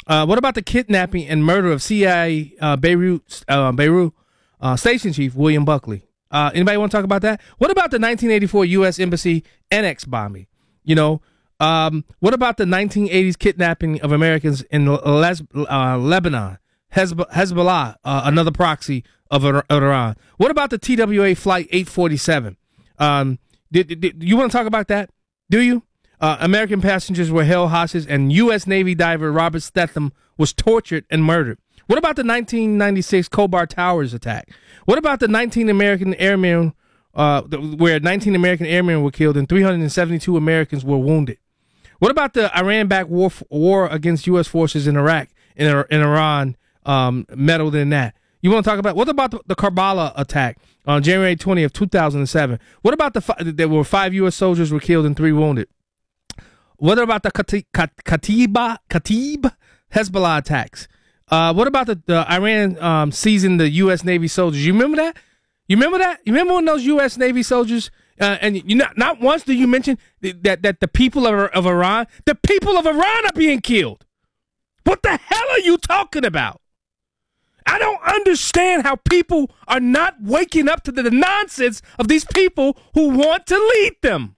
What about the kidnapping and murder of CIA Beirut station chief William Buckley? Anybody want to talk about that? What about the 1984 U.S. Embassy Annex bombing? What about the 1980s kidnapping of Americans in Lebanon? Hezbollah, another proxy of Iran. What about the TWA Flight 847? You want to talk about that? Do you? American passengers were held hostage, and U.S. Navy diver Robert Stetham was tortured and murdered. What about the 1996 Khobar Towers attack? What about the 19 American airmen, where 19 American airmen were killed and 372 Americans were wounded? What about the Iran-backed war against U.S. forces in Iraq and Iran meddled in that? You want to talk about, what about the Karbala attack on January 20th, 2007? What about there were 5 U.S. soldiers were killed and 3 wounded? What about the Khatib Hezbollah attacks? What about the Iran seizing the U.S. Navy soldiers? You remember that? You remember when those U.S. Navy soldiers, and not once do you mention that the people of Iran, the people of Iran are being killed. What the hell are you talking about? I don't understand how people are not waking up to the nonsense of these people who want to lead them.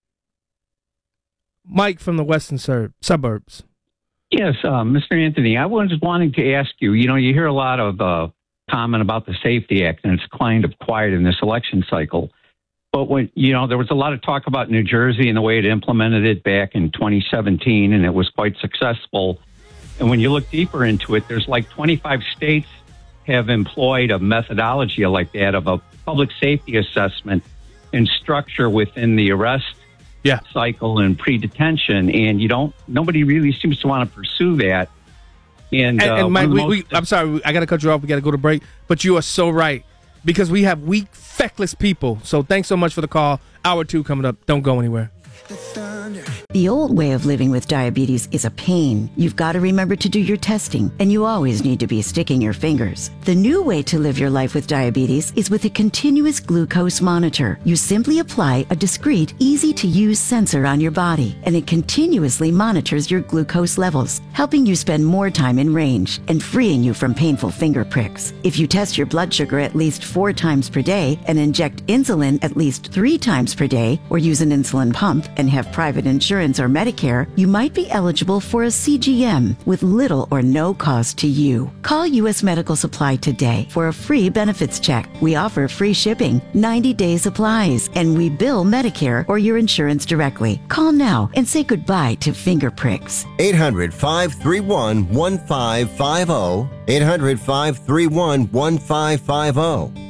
Mike from the western suburbs. Yes, Mr. Anthony, I was wanting to ask you, you hear a lot of comment about the Safety Act, and it's kind of quiet in this election cycle. But when, there was a lot of talk about New Jersey and the way it implemented it back in 2017, and it was quite successful. And when you look deeper into it, there's like 25 states have employed a methodology like that of a public safety assessment and structure within the arrest cycle and pre-detention, and nobody really seems to want to pursue that. And Mike, I'm sorry, I got to cut you off. We got to go to break, but you are so right, because we have weak, feckless people. So thanks so much for the call. Hour 2 coming up. Don't go anywhere. The old way of living with diabetes is a pain. You've got to remember to do your testing, and you always need to be sticking your fingers. The new way to live your life with diabetes is with a continuous glucose monitor. You simply apply a discreet, easy-to-use sensor on your body, and it continuously monitors your glucose levels, helping you spend more time in range and freeing you from painful finger pricks. If you test your blood sugar at least 4 times per day and inject insulin at least 3 times per day, or use an insulin pump and have private insurance or Medicare, you might be eligible for a CGM with little or no cost to you. Call U.S. Medical Supply today for a free benefits check. We offer free shipping, 90-day supplies, and we bill Medicare or your insurance directly. Call now and say goodbye to finger pricks. 800-531-1550. 800-531-1550.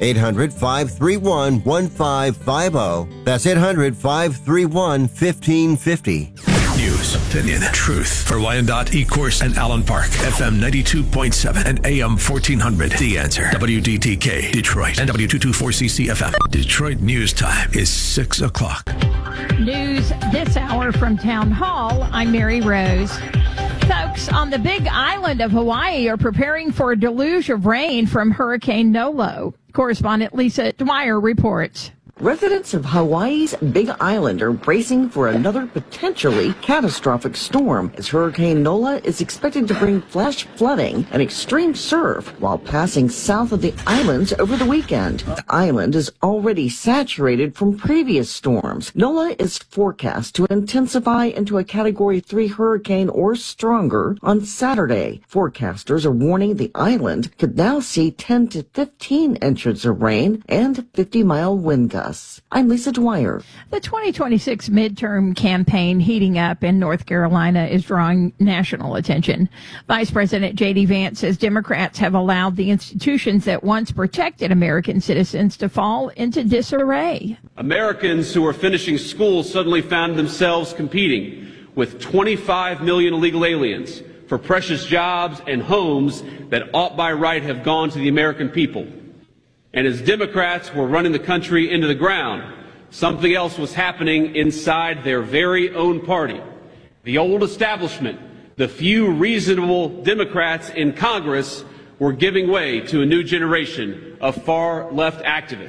800-531-1550. That's 800-531-1550. News, opinion, truth. For Wyandotte, Ecorse, and Allen Park. FM 92.7 and AM 1400. The Answer. WDTK, Detroit. And W224CC FM. Detroit News Time is 6 o'clock. News this hour from Town Hall. I'm Mary Rose. Folks on the Big Island of Hawaii are preparing for a deluge of rain from Hurricane Nolo. Correspondent Lisa Dwyer reports. Residents of Hawaii's Big Island are bracing for another potentially catastrophic storm, as Hurricane Nola is expected to bring flash flooding and extreme surf while passing south of the islands over the weekend. The island is already saturated from previous storms. Nola is forecast to intensify into a Category 3 hurricane or stronger on Saturday. Forecasters are warning the island could now see 10 to 15 inches of rain and 50-mile wind gusts. I'm Lisa Dwyer. The 2026 midterm campaign heating up in North Carolina is drawing national attention. Vice President J.D. Vance says Democrats have allowed the institutions that once protected American citizens to fall into disarray. Americans who are finishing school suddenly found themselves competing with 25 million illegal aliens for precious jobs and homes that ought by right have gone to the American people. And as Democrats were running the country into the ground, something else was happening inside their very own party. The old establishment, the few reasonable Democrats in Congress, were giving way to a new generation of far-left activists.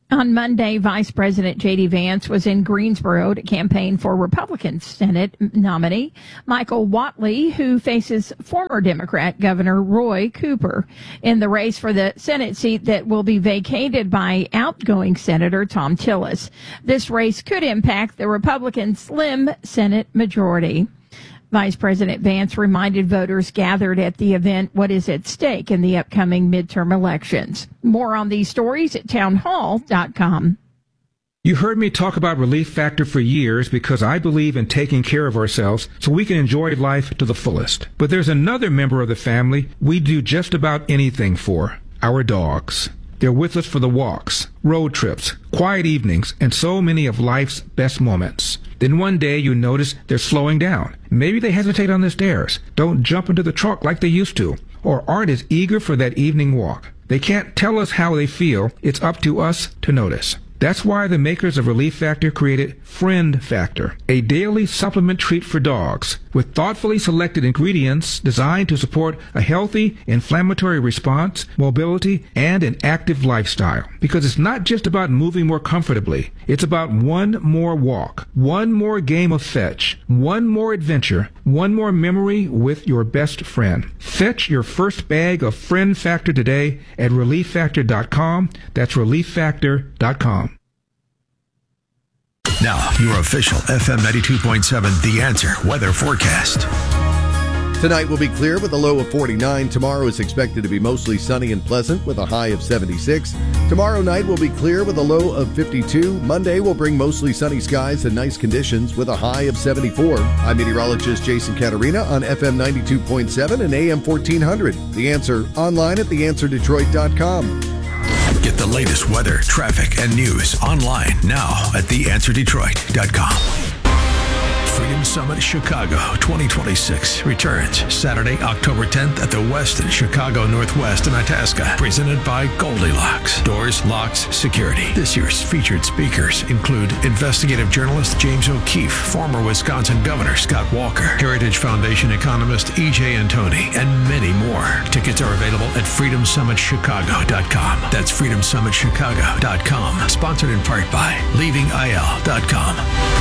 On Monday, Vice President J.D. Vance was in Greensboro to campaign for Republican Senate nominee Michael Whatley, who faces former Democrat Governor Roy Cooper in the race for the Senate seat that will be vacated by outgoing Senator Thom Tillis. This race could impact the Republican slim Senate majority. Vice President Vance reminded voters gathered at the event what is at stake in the upcoming midterm elections. More on these stories at townhall.com. You heard me talk about Relief Factor for years because I believe in taking care of ourselves so we can enjoy life to the fullest. But there's another member of the family we do just about anything for, our dogs. They're with us for the walks, road trips, quiet evenings, and so many of life's best moments. Then one day you notice they're slowing down. Maybe they hesitate on the stairs, don't jump into the truck like they used to, or aren't as eager for that evening walk. They can't tell us how they feel. It's up to us to notice. That's why the makers of Relief Factor created Friend Factor, a daily supplement treat for dogs with thoughtfully selected ingredients designed to support a healthy inflammatory response, mobility, and an active lifestyle. Because it's not just about moving more comfortably. It's about one more walk, one more game of fetch, one more adventure, one more memory with your best friend. Fetch your first bag of Friend Factor today at ReliefFactor.com. That's ReliefFactor.com. Now, your official FM 92.7 The Answer weather forecast. Tonight will be clear with a low of 49. Tomorrow is expected to be mostly sunny and pleasant with a high of 76. Tomorrow night will be clear with a low of 52. Monday will bring mostly sunny skies and nice conditions with a high of 74. I'm meteorologist Jason Caterina on FM 92.7 and AM 1400. The Answer online at theanswerdetroit.com. Get the latest weather, traffic, and news online now at theanswerdetroit.com. Freedom Summit Chicago 2026 returns Saturday, October 10th at the Westin Chicago Northwest in Itasca, presented by Goldilocks, Doors, Locks, Security. This year's featured speakers include investigative journalist James O'Keefe, former Wisconsin Governor Scott Walker, Heritage Foundation economist E.J. Antoni, and many more. Tickets are available at freedomsummitchicago.com. That's freedomsummitchicago.com. Sponsored in part by leavingil.com.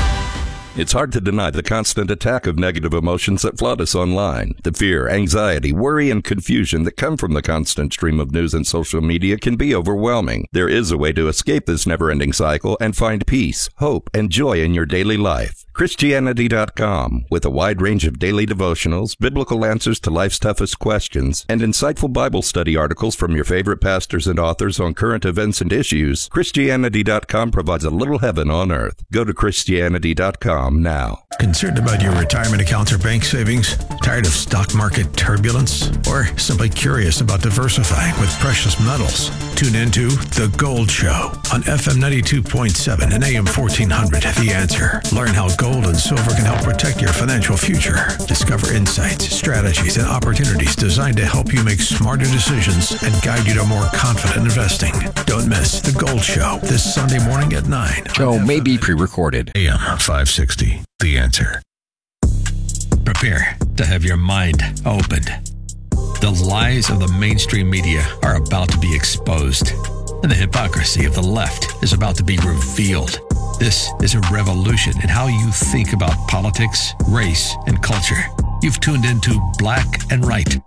It's hard to deny the constant attack of negative emotions that flood us online. The fear, anxiety, worry, and confusion that come from the constant stream of news and social media can be overwhelming. There is a way to escape this never-ending cycle and find peace, hope, and joy in your daily life. Christianity.com, with a wide range of daily devotionals, biblical answers to life's toughest questions, and insightful Bible study articles from your favorite pastors and authors on current events and issues, Christianity.com provides a little heaven on earth. Go to Christianity.com now. Concerned about your retirement accounts or bank savings? Tired of stock market turbulence? Or simply curious about diversifying with precious metals? Tune into The Gold Show on FM 92.7 and AM 1400. The Answer. Learn how gold and silver can help protect your financial future. Discover insights, strategies, and opportunities designed to help you make smarter decisions and guide you to more confident investing. Don't miss The Gold Show this Sunday morning at 9. Show may be pre-recorded. AM 560. The Answer. Prepare to have your mind opened. The lies of the mainstream media are about to be exposed, and the hypocrisy of the left is about to be revealed. This is a revolution in how you think about politics, race, and culture. You've tuned into Black and Right.